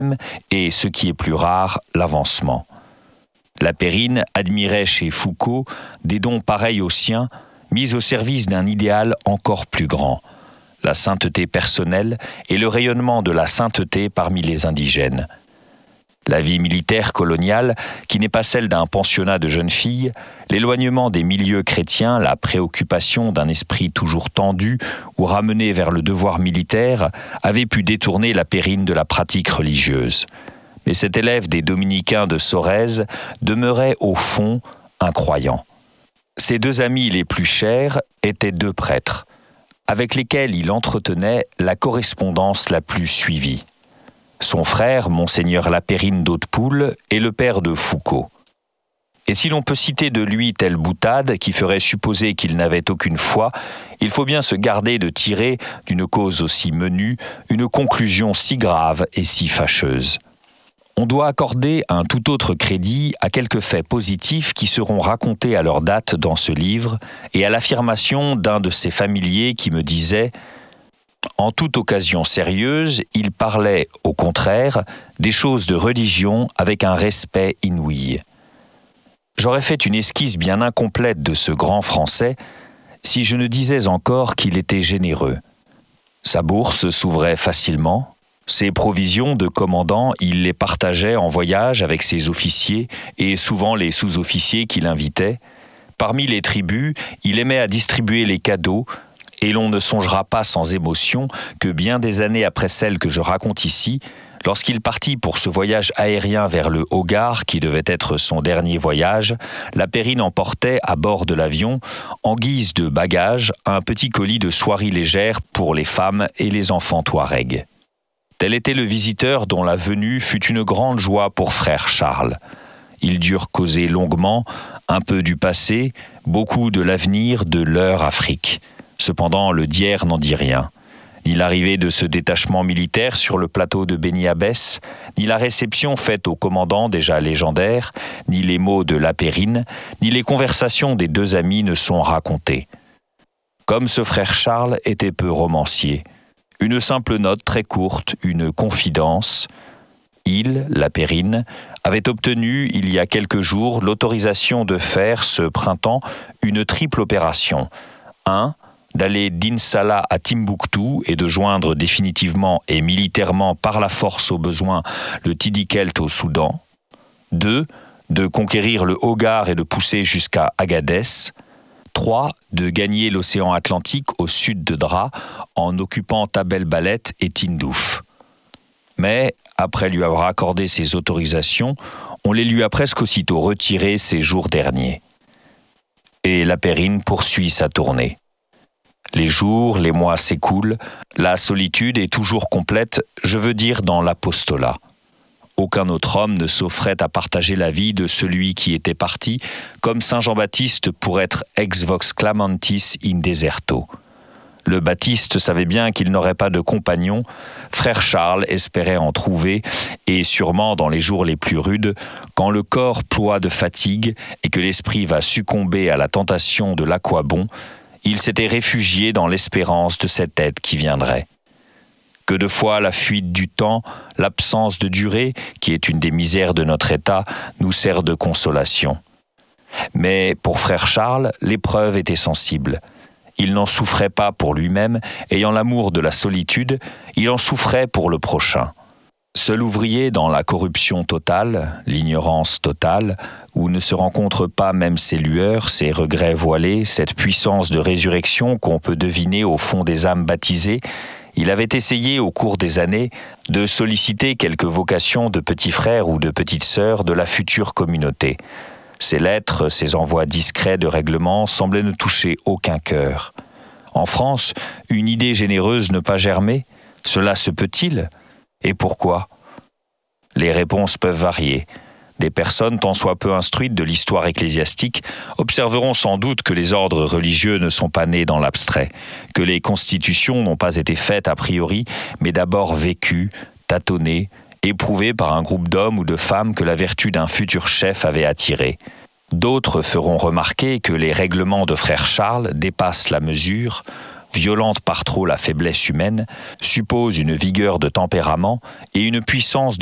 et, ce qui est plus rare, l'avancement. La Périne admirait chez Foucault des dons pareils aux siens, mis au service d'un idéal encore plus grand, la sainteté personnelle et le rayonnement de la sainteté parmi les indigènes. La vie militaire coloniale, qui n'est pas celle d'un pensionnat de jeunes filles, l'éloignement des milieux chrétiens, la préoccupation d'un esprit toujours tendu ou ramené vers le devoir militaire, avaient pu détourner la Périne de la pratique religieuse. Mais cet élève des dominicains de Sorèze demeurait au fond un croyant. Ses deux amis les plus chers étaient deux prêtres, avec lesquels il entretenait la correspondance la plus suivie. Son frère, Monseigneur Lapérine d'Hautpoul, est le père de Foucault. Et si l'on peut citer de lui telle boutade qui ferait supposer qu'il n'avait aucune foi, il faut bien se garder de tirer, d'une cause aussi menue, une conclusion si grave et si fâcheuse. On doit accorder un tout autre crédit à quelques faits positifs qui seront racontés à leur date dans ce livre et à l'affirmation d'un de ses familiers qui me disait « En toute occasion sérieuse, il parlait, au contraire, des choses de religion avec un respect inouï. » J'aurais fait une esquisse bien incomplète de ce grand Français si je ne disais encore qu'il était généreux. Sa bourse s'ouvrait facilement. Ses provisions de commandant, il les partageait en voyage avec ses officiers et souvent les sous-officiers qu'il invitait. Parmi les tribus, il aimait à distribuer les cadeaux, et l'on ne songera pas sans émotion que bien des années après celles que je raconte ici, lorsqu'il partit pour ce voyage aérien vers le Hogar, qui devait être son dernier voyage, la Périne emportait à bord de l'avion, en guise de bagage, un petit colis de soieries légères pour les femmes et les enfants touaregs. Tel était le visiteur dont la venue fut une grande joie pour frère Charles. Ils durent causer longuement, un peu du passé, beaucoup de l'avenir de leur Afrique. Cependant, le Dier n'en dit rien. Ni l'arrivée de ce détachement militaire sur le plateau de Beni Abbès, ni la réception faite au commandant déjà légendaire, ni les mots de la Périne, ni les conversations des deux amis ne sont racontés. Comme ce frère Charles était peu romancier, une simple note très courte, une confidence. Il, la Périne, avait obtenu il y a quelques jours l'autorisation de faire ce printemps une triple opération. 1. D'aller d'Insalah à Timbuktu et de joindre définitivement et militairement par la force au besoin le Tidikelt au Soudan. 2. De conquérir le Hogar et de pousser jusqu'à Agadez. 3. De gagner l'océan Atlantique au sud de Dra en occupant Tabel Balet et Tindouf. Mais, après lui avoir accordé ces autorisations, on les lui a presque aussitôt retirées ces jours derniers. Et la Périne poursuit sa tournée. Les jours, les mois s'écoulent, la solitude est toujours complète, je veux dire dans l'apostolat. Aucun autre homme ne s'offrait à partager la vie de celui qui était parti, comme saint Jean-Baptiste pour être ex vox clamantis in deserto. Le Baptiste savait bien qu'il n'aurait pas de compagnon, frère Charles espérait en trouver, et sûrement dans les jours les plus rudes, quand le corps ploie de fatigue et que l'esprit va succomber à la tentation de l'aquabon, il s'était réfugié dans l'espérance de cette aide qui viendrait. Que de fois la fuite du temps, l'absence de durée, qui est une des misères de notre état, nous sert de consolation. Mais pour frère Charles, l'épreuve était sensible. Il n'en souffrait pas pour lui-même, ayant l'amour de la solitude, il en souffrait pour le prochain. Seul ouvrier dans la corruption totale, l'ignorance totale, où ne se rencontrent pas même ces lueurs, ces regrets voilés, cette puissance de résurrection qu'on peut deviner au fond des âmes baptisées, il avait essayé au cours des années de solliciter quelques vocations de petits frères ou de petites sœurs de la future communauté. Ces lettres, ces envois discrets de règlement semblaient ne toucher aucun cœur. En France, une idée généreuse ne pas germer? Cela se peut-il? Et pourquoi? Les réponses peuvent varier. Des personnes tant soit peu instruites de l'histoire ecclésiastique observeront sans doute que les ordres religieux ne sont pas nés dans l'abstrait, que les constitutions n'ont pas été faites a priori, mais d'abord vécues, tâtonnées, éprouvées par un groupe d'hommes ou de femmes que la vertu d'un futur chef avait attirés. D'autres feront remarquer que les règlements de frère Charles dépassent la mesure, violente par trop la faiblesse humaine, supposent une vigueur de tempérament et une puissance